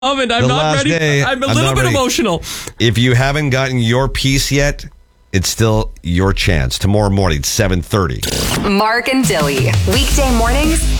I'm The not last ready. day, I'm a I'm little not bit ready. emotional. If you haven't gotten your piece yet, it's still your chance. Tomorrow morning, 7:30. Mark and Billy. Weekday mornings